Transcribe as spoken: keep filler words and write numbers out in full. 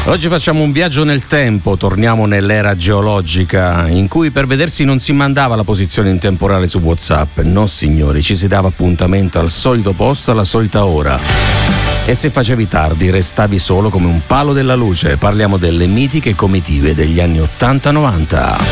Oggi facciamo un viaggio nel tempo, torniamo nell'era geologica, in cui per vedersi non si mandava la posizione in temporale su WhatsApp. No signori, ci si dava appuntamento al solito posto alla solita ora. E se facevi tardi restavi solo come un palo della luce. Parliamo delle mitiche comitive degli anni ottanta novanta.